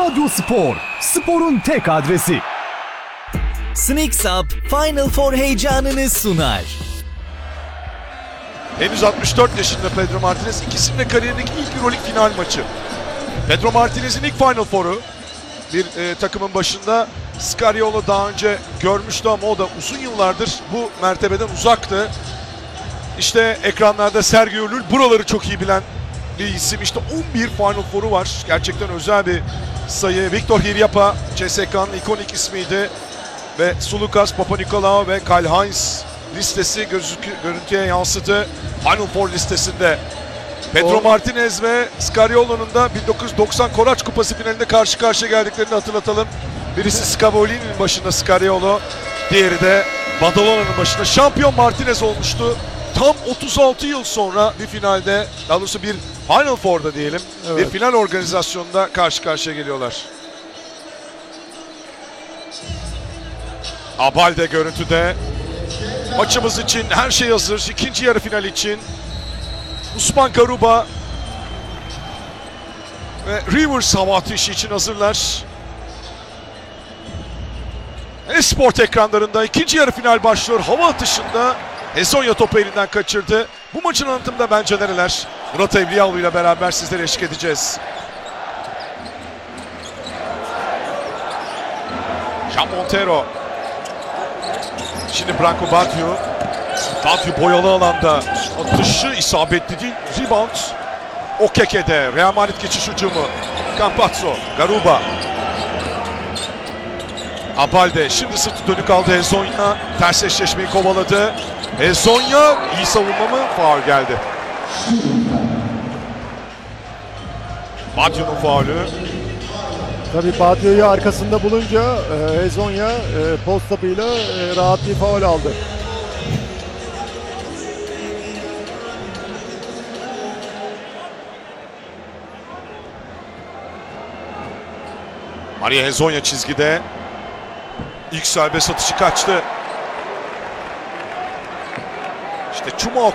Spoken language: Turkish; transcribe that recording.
Radyo Spor, sporun tek adresi. Sneaks Up Final Four heyecanını sunar. Henüz 64 yaşında Pedro Martinez, ikisinin de kariyerindeki ilk Euroleague final maçı. Pedro Martinez'in ilk Final Four'u. Bir takımın başında Scariolo daha önce görmüştü ama o da uzun yıllardır bu mertebeden uzaktı. İşte ekranlarda Sergio Llull, buraları çok iyi bilen bir isim. İşte 11 Final Four'u var. Gerçekten özel bir sayı. Victor Hiryapa, CSK'nın ikonik ismiydi. Ve Sulukas, Papanikolaou ve Karl-Heinz listesi görüntüye yansıdı. Final Four listesinde. Pedro Martinez ve Scariolo'nun da 1990 Koraç Kupası finalinde karşı karşıya geldiklerini hatırlatalım. Birisi Scavolini'nin başında Scariolo, diğeri de Badalona'nın başında. Şampiyon Martinez olmuştu. Tam 36 yıl sonra bir finalde, daha doğrusu bir Final Four'da diyelim, bir final organizasyonunda karşı karşıya geliyorlar. Abalde görüntüde. Maçımız için her şey hazır. İkinci yarı final için. Usman Garuba ve Rivers hava ateşi için hazırlar. Esport ekranlarında ikinci yarı final başlıyor. Hava atışında Hezonja topu elinden kaçırdı. Bu maçın anlatımında bence nereler? Murat Evliyaoğlu ile beraber sizlere eşlik edeceğiz. Jean Montero. Şimdi Branko Badiou. Badiou boyalı alanda. Atışı isabetli değil. Rebound. Okeke'de. Real Madrid geçiş hücumu. Campazzo. Garuba. Abalde. Şimdi sırtı dönük aldı Hezonja. Ters eşleşmeyi kovaladı. Hezonja iyi savunma mı? Faul geldi. Badiou'nun faulü. Tabii Badiou'yu arkasında bulunca Hezonja post-up'ıyla rahat bir faul aldı. Maria Hezonja çizgide. İlk serbest atışı kaçtı. İşte Çuma